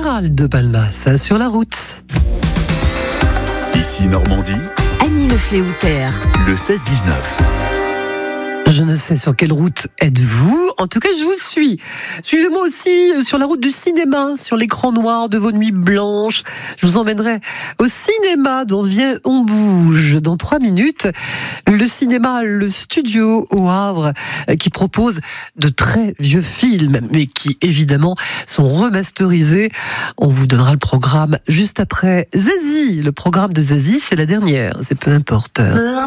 Gérald de Palmas sur la route. Ici Normandie, Annie Le Fléoutère. le 16-19. Je ne sais sur quelle route êtes-vous, en tout cas je vous suis. Suivez-moi aussi sur la route du cinéma, sur l'écran noir de vos nuits blanches. Je vous emmènerai au cinéma dont vient On Bouge dans 3 minutes. Le cinéma, le studio au Havre, qui propose de très vieux films, mais qui évidemment sont remasterisés. On vous donnera le programme juste après Zazie. Le programme de Zazie, c'est la dernière, c'est peu importe.